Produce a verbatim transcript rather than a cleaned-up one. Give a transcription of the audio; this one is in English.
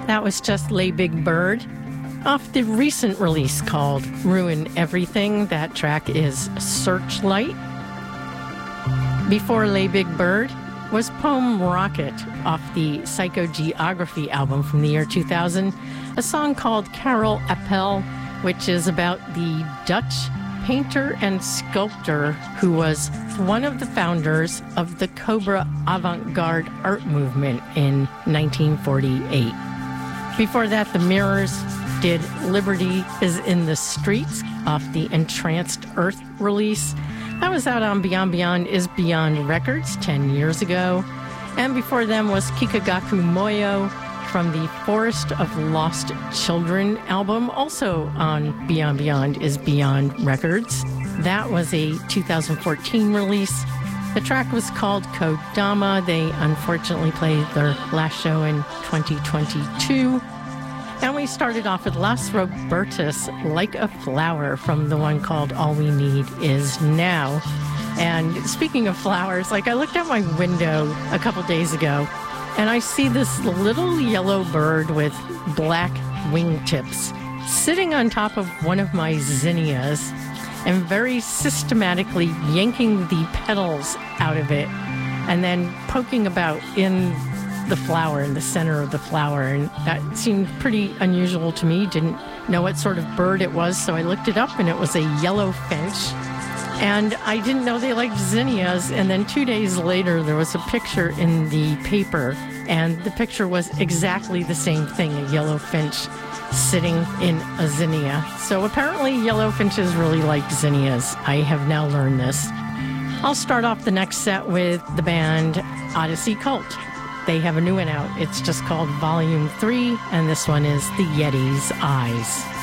That was just Lay Big Bird off the recent release called Ruin Everything. That track is Searchlight. Before Lay Big Bird was Poem Rocket off the Psychogeography album from the year two thousand, a song called Carol Appel, which is about the Dutch painter and sculptor who was one of the founders of the Cobra avant-garde art movement in nineteen forty-eight. Before that, the Mirrors did Liberty is in the Streets off the Entranced Earth release. That was out on Beyond Beyond is Beyond Records ten years ago. And before them was Kikagaku Moyo from the Forest of Lost Children album, also on Beyond Beyond is Beyond Records. That was a two thousand fourteen release. The track was called Kodama. They unfortunately played their last show in twenty twenty-two. And we started off with Las Robertas, Like a Flower, from the one called All We Need Is Now. And speaking of flowers, like I looked out my window a couple days ago, and I see this little yellow bird with black wingtips sitting on top of one of my zinnias and very systematically yanking the petals out of it and then poking about in the flower, in the center of the flower. And that seemed pretty unusual to me. Didn't know what sort of bird it was, so I looked it up, and it was a yellow finch. And I didn't know they liked zinnias. And then two days later, there was a picture in the paper, and the picture was exactly the same thing, a yellow finch sitting in a zinnia. So apparently yellow finches really like zinnias. I have now learned this. I'll start off the next set with the band Odyssey Cult. They have a new one out. It's just called Volume three, and this one is The Yeti's Eyes.